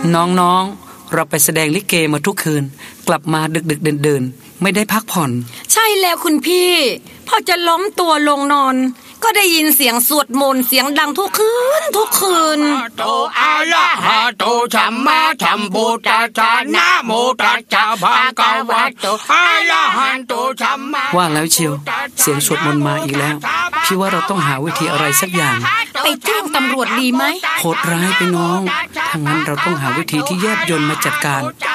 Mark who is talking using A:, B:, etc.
A: น้องๆเราไปแสดงลิเกมาทุกคืนกลับมาดึกๆเดินๆไม่ได้พักผ่อน
B: ใช่แล้วคุณพี่พอจะล้มตัวลงนอนก็ได้ยินเสียงสวดมนต์เสียงดังทุกคืน
C: โตอะระหะโตสัมมาสัมพุทธัสสะนะโมตัสสะภะคะวะโตอะระหะโตสัมมา
A: ว่าแล้วเชียวเสียงสวดมนต์มาอีกแล้วพี่ว่าเราต้องหาวิธีอะไรสักอย่าง
B: ไปแจ้งตำรวจดีไหม
A: โหดร้ายไปน้องถ้างั้นเราต้องหาวิธีที่แยบยลมาจัดการ